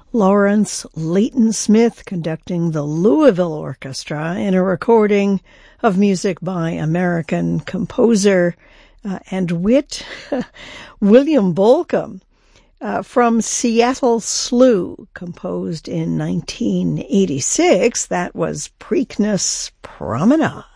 Lawrence Leighton Smith conducting the Louisville Orchestra in a recording of music by American composer and wit William Bolcom from Seattle Slew, composed in 1986. That was Preakness Promenade.